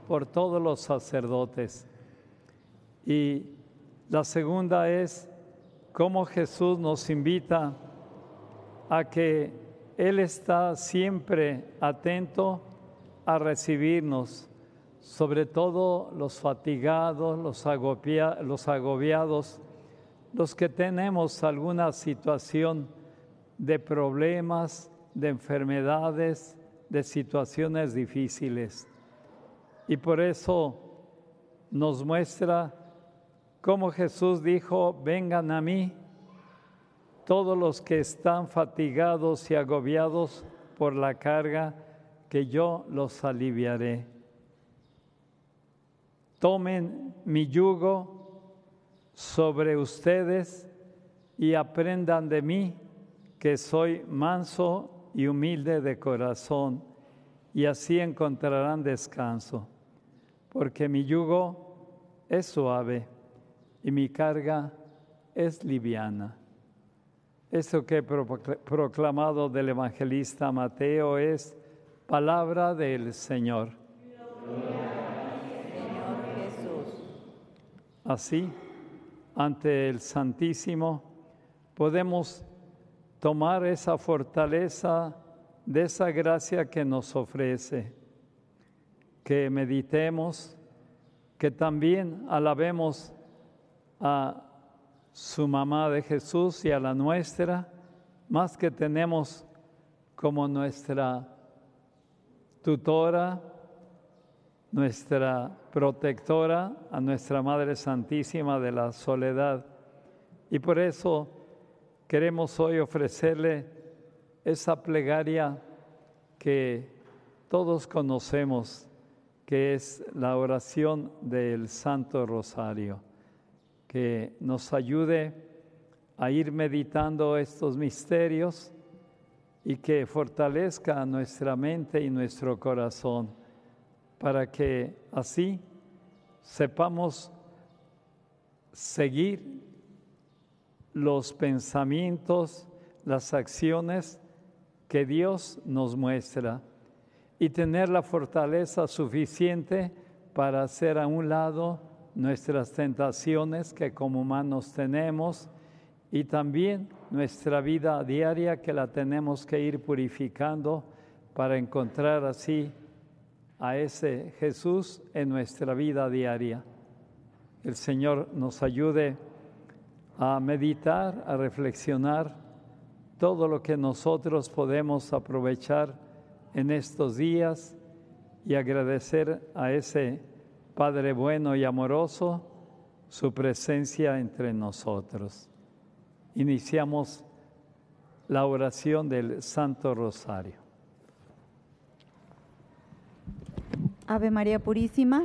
por todos los sacerdotes. Y la segunda es cómo Jesús nos invita a que Él está siempre atento a recibirnos, sobre todo los fatigados, los agobiados, los que tenemos alguna situación de problemas, de enfermedades, de situaciones difíciles. Y por eso nos muestra cómo Jesús dijo: vengan a mí todos los que están fatigados y agobiados por la carga, que yo los aliviaré. Tomen mi yugo sobre ustedes y aprendan de mí, que soy manso y humilde de corazón, y así encontrarán descanso, porque mi yugo es suave y mi carga es liviana. Esto que he proclamado del evangelista Mateo es palabra del Señor. Señor Jesús. Así, ante el Santísimo, podemos tomar esa fortaleza de esa gracia que nos ofrece, que meditemos, que también alabemos a su mamá de Jesús y a la nuestra, más que tenemos como nuestra tutora, nuestra protectora, a nuestra Madre Santísima de la Soledad. Y por eso queremos hoy ofrecerle esa plegaria que todos conocemos, que es la oración del Santo Rosario, que nos ayude a ir meditando estos misterios y que fortalezca nuestra mente y nuestro corazón, para que así sepamos seguir los pensamientos, las acciones que Dios nos muestra y tener la fortaleza suficiente para hacer a un lado nuestras tentaciones que como humanos tenemos, y también nuestra vida diaria, que la tenemos que ir purificando para encontrar así a ese Jesús en nuestra vida diaria. El Señor nos ayude a meditar, a reflexionar todo lo que nosotros podemos aprovechar en estos días y agradecer a ese Padre bueno y amoroso su presencia entre nosotros. Iniciamos la oración del Santo Rosario. Ave María Purísima,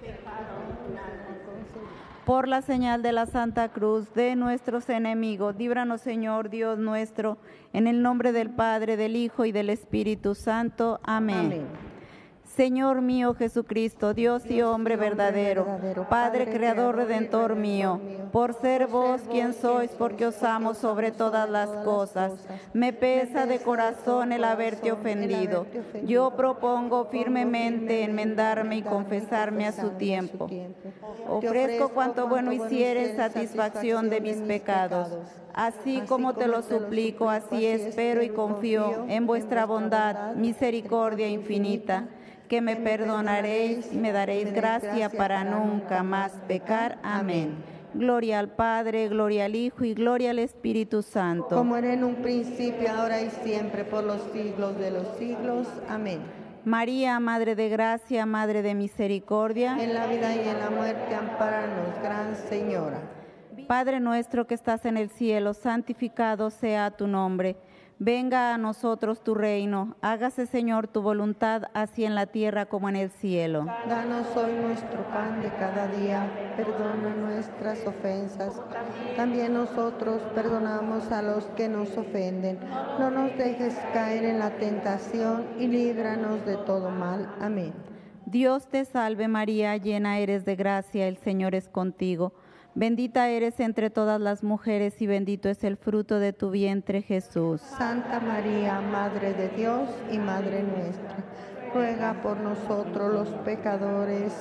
por la señal de la Santa Cruz de nuestros enemigos, líbranos, Señor Dios nuestro, en el nombre del Padre, del Hijo y del Espíritu Santo. Amén. Amén. Señor mío Jesucristo, Dios y hombre verdadero, Padre, Creador, Redentor mío, por ser vos quien sois, porque os amo sobre todas las cosas, me pesa de corazón el haberte ofendido. Yo propongo firmemente enmendarme y confesarme a su tiempo. Ofrezco cuanto bueno hiciere satisfacción de mis pecados. Así como te lo suplico, así espero y confío en vuestra bondad, misericordia infinita, que me perdonaréis y me daréis gracia para nunca más pecar. Amén. Gloria al Padre, gloria al Hijo y gloria al Espíritu Santo. Como era en un principio, ahora y siempre, por los siglos de los siglos. Amén. María, Madre de Gracia, Madre de Misericordia, en la vida y en la muerte, ampáranos, Gran Señora. Padre nuestro que estás en el cielo, santificado sea tu nombre. Venga a nosotros tu reino, hágase, Señor, tu voluntad, así en la tierra como en el cielo. Danos hoy nuestro pan de cada día, perdona nuestras ofensas, también nosotros perdonamos a los que nos ofenden. No nos dejes caer en la tentación y líbranos de todo mal. Amén. Dios te salve María, llena eres de gracia, el Señor es contigo. Bendita eres entre todas las mujeres y bendito es el fruto de tu vientre, Jesús. Santa María, Madre de Dios y Madre nuestra, ruega por nosotros los pecadores,